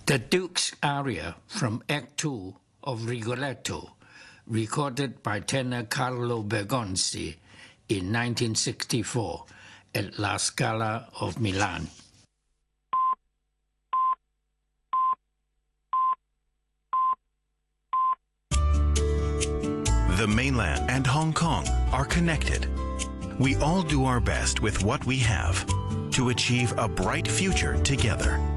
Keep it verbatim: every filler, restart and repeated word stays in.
The Duke's aria from Act Two of Rigoletto, recorded by tenor Carlo Bergonzi in nineteen sixty-four at La Scala of Milan. The mainland and Hong Kong are connected. We all do our best with what we have to achieve a bright future together.